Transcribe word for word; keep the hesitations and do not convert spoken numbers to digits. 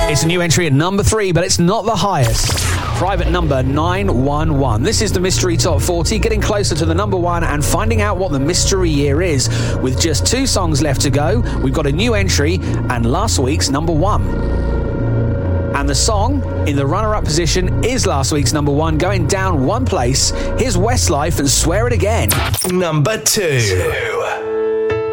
It's a new entry at number three, but it's not the highest. Private number nine one one. This is the Mystery Top forty, getting closer to the number one and finding out what the mystery year is. With just two songs left to go, we've got a new entry and last week's number one. And the song in the runner-up position is last week's number one, going down one place. Here's Westlife and Swear It Again. Number two.